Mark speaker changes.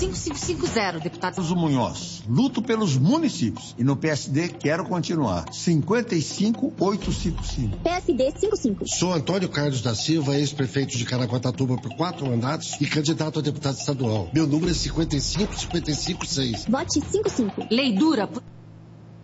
Speaker 1: 5550, deputado.
Speaker 2: Uso Munhoz, luto pelos municípios. E no PSD quero continuar. 55855.
Speaker 3: PSD 55.
Speaker 4: Sou Antônio Carlos da Silva, ex-prefeito de Caraguatatuba por 4 mandatos e candidato a deputado estadual. Meu número é 55556.
Speaker 3: Vote 55.
Speaker 1: Lei dura.